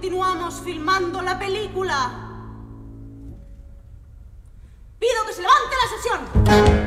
continuamos filmando la película. Pido que se levante la sesión.